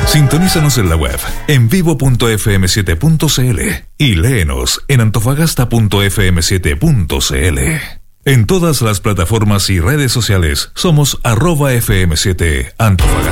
Sintonízanos en la web en vivo.fm7.cl y léenos en antofagasta.fm7.cl. En todas las plataformas y redes sociales somos @FM7 Antofagasta.